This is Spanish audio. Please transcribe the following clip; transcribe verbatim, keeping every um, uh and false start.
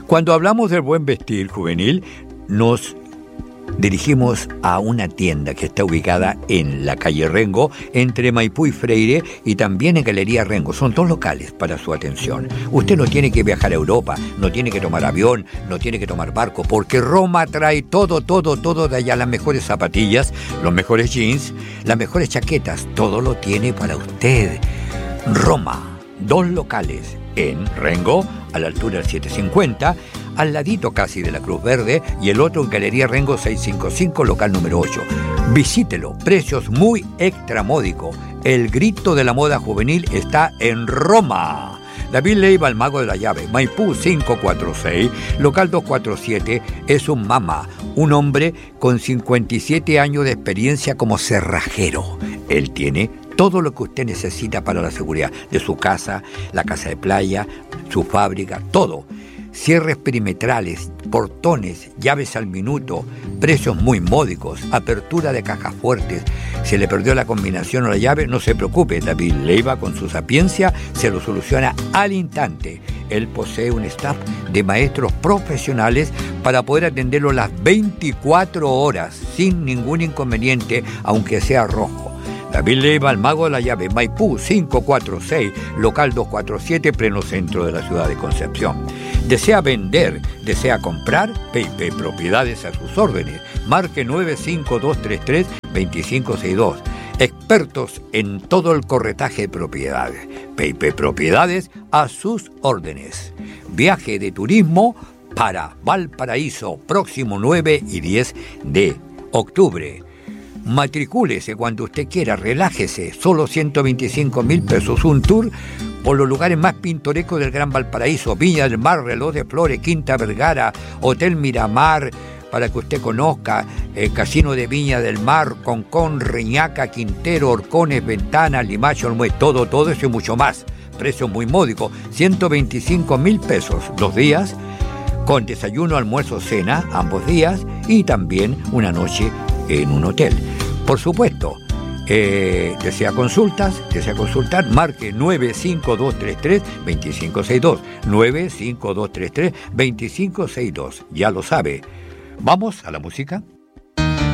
Cuando hablamos del buen vestir juvenil, nos dirigimos a una tienda que está ubicada en la calle Rengo, entre Maipú y Freire, y también en Galería Rengo. Son dos locales para su atención. Usted no tiene que viajar a Europa, no tiene que tomar avión, no tiene que tomar barco, porque Roma trae todo, todo, todo de allá. Las mejores zapatillas, los mejores jeans, las mejores chaquetas, todo lo tiene para usted. Roma, dos locales en Rengo, a la altura del setecientos cincuenta, al ladito casi de la Cruz Verde, y el otro en Galería Rengo seiscientos cincuenta y cinco, local número ocho. Visítelo, precios muy extramódicos. El grito de la moda juvenil está en Roma. David Leiva, el mago de la llave, Maipú quinientos cuarenta y seis, local doscientos cuarenta y siete, es un mama, un hombre con cincuenta y siete años de experiencia como cerrajero. Él tiene todo lo que usted necesita para la seguridad de su casa, la casa de playa, su fábrica, todo. Cierres perimetrales, portones, llaves al minuto, precios muy módicos, apertura de cajas fuertes. ¿Se le perdió la combinación o la llave? No se preocupe, David Leiva con su sapiencia se lo soluciona al instante. Él posee un staff de maestros profesionales para poder atenderlo las veinticuatro horas sin ningún inconveniente, aunque sea rojo. David Leiva, el mago de la llave, Maipú quinientos cuarenta y seis, local doscientos cuarenta y siete, pleno centro de la ciudad de Concepción. ¿Desea vender? ¿Desea comprar? P y P Propiedades a sus órdenes. Marque nueve cinco dos tres tres, dos cinco seis dos. Expertos en todo el corretaje de propiedades. P y P Propiedades a sus órdenes. Viaje de turismo para Valparaíso, próximo nueve y diez de octubre. Matricúlese cuando usted quiera, relájese, solo ciento veinticinco mil pesos, un tour por los lugares más pintorescos del Gran Valparaíso, Viña del Mar, Reloj de Flores, Quinta Vergara, Hotel Miramar, para que usted conozca, el Casino de Viña del Mar, Concón, Reñaca, Quintero, Horcones, Ventana, Limacho, Olmué, todo, todo eso y mucho más. Precio muy módico, ciento veinticinco mil pesos, dos días, con desayuno, almuerzo, cena, ambos días, y también una noche en un hotel. Por supuesto, eh, desea consultas, desea consultar, marque nueve cinco dos tres tres, dos cinco seis dos, nueve cinco dos tres tres, dos cinco seis dos, ya lo sabe. Vamos a la música.